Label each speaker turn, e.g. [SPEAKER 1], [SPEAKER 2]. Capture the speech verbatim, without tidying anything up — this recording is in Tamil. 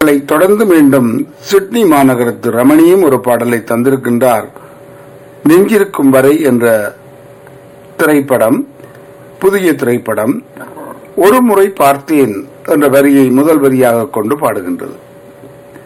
[SPEAKER 1] பாடல்களை தொடர்ந்து மீண்டும் சிட்னி மாநகரத்து ரமணியும் ஒரு பாடலை தந்திருக்கின்றார். நெஞ்சிருக்கும் வரை என்ற திரைப்படம், புதிய திரைப்படம். ஒரு முறை பார்த்தேன் என்ற வரியை முதல் வரியாக கொண்டு பாடுகின்றது.